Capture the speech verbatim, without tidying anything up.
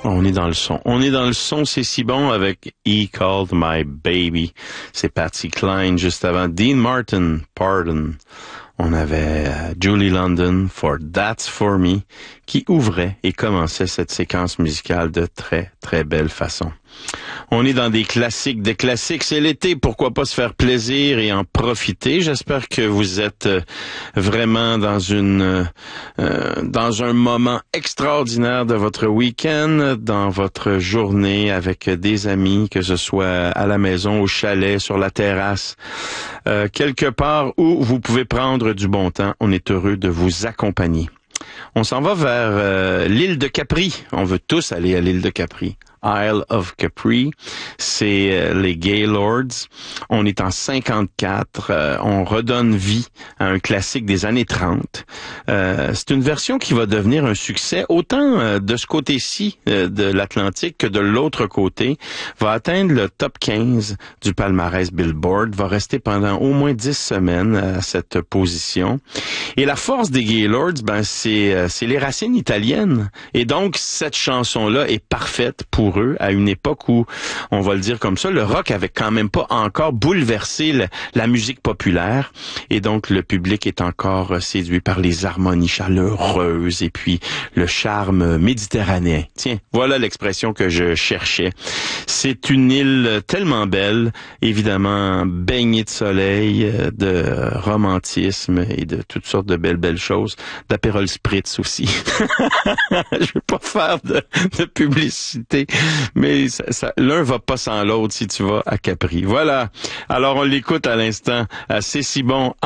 On est dans le son. On est dans le son, c'est si bon avec He Called My Baby. C'est Patsy Cline juste avant. Dean Martin, Pardon. On avait Julie London for That's For Me qui ouvrait et commençait cette séquence musicale de très, très belle façon. On est dans des classiques, des classiques. C'est l'été, pourquoi pas se faire plaisir et en profiter. J'espère que vous êtes vraiment dans une, euh, dans un moment extraordinaire de votre week-end, dans votre journée avec des amis, que ce soit à la maison, au chalet, sur la terrasse, euh, quelque part où vous pouvez prendre du bon temps. On est heureux de vous accompagner. On s'en va vers euh, l'île de Capri. On veut tous aller à l'île de Capri. Isle of Capri, c'est euh, les Gaylords. On est en cinquante-quatre. Euh, on redonne vie à un classique des années trente. Euh, c'est une version qui va devenir un succès autant euh, de ce côté-ci euh, de l'Atlantique que de l'autre côté. Va atteindre le top quinze du palmarès Billboard. Va rester pendant au moins dix semaines à cette position. Et la force des Gaylords, ben c'est euh, c'est les racines italiennes. Et donc cette chanson-là est parfaite pour eux à une époque où, on va le dire comme ça, le rock avait quand même pas encore bouleversé le, la musique populaire et donc le public est encore séduit par les harmonies chaleureuses et puis le charme méditerranéen. Tiens, voilà l'expression que je cherchais. C'est une île tellement belle, évidemment baignée de soleil, de romantisme et de toutes sortes de belles belles choses, d'Aperol Spritz aussi. Je veux pas faire de, de publicité, mais ça, ça, l'un va pas sans l'autre si tu vas à Capri. Voilà. Alors on l'écoute à l'instant. C'est si bon.